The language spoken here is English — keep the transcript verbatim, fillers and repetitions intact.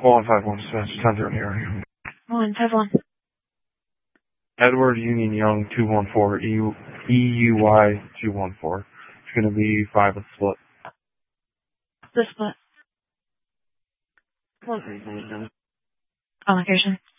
one five one, dispatch, ten zero here. one five one. Edward Union Young, two one four, E U Y two one four. It's going to be five with split. The split. On location.